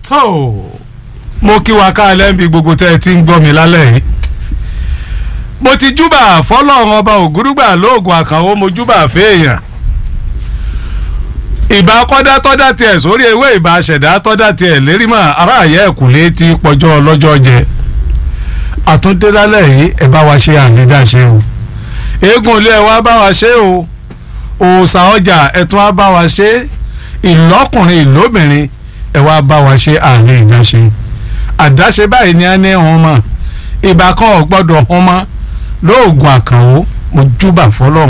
so mo kí wa ká lẹ́ńbí gbogbo tẹ́ ẹ ti ń gbọ́ mi lálẹ́ yìí mo ti júbà fọlọ́run ọba ògúrúgbà lóògùn àkànwó mo júbà fèèyàn ìbá kọ́dá tọ́dá tiẹ̀ sórí ewé ìbá ṣẹ̀dá tọ́dá tiẹ̀ lérímọ̀ aráàyè ẹ̀kúlé ti pọ̀jọ́ ọlọ́jọ́ jẹ àtúndé lálẹ́ yìí ẹ bá wa ṣe ànídá ṣe o eégún ilé ẹ wá bá wa ṣe o òòṣà ọjà ẹ tún wá bá wa ṣe ìlọ́kùnrin ìlóbìnrin ẹ wá bá wa ṣe ànídá ṣe àdáṣe báyìí ni a ní hàn mọ́ ìbá kan ò gbọ́dọ̀ hàn mọ́ lóògùn àkànwó mo júbà fọlọ́run